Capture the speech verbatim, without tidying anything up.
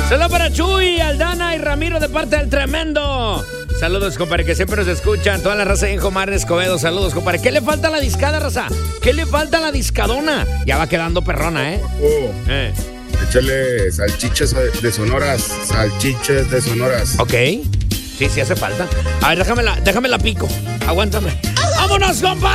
Saludos para Chuy, Aldana y Ramiro de parte del Tremendo. Saludos, compadre, que siempre nos escuchan. Toda la raza de Injomar de Escobedo. Saludos, compadre. ¿Qué le falta a la discada, raza? ¿Qué le falta a la discadona? Ya va quedando perrona, ¿eh? Oh, eh. Échale salchichas de sonoras. Salchichas de sonoras. Ok. Sí, sí hace falta. A ver, déjame la, déjame la pico. Aguántame. ¡Vámonos, compadre!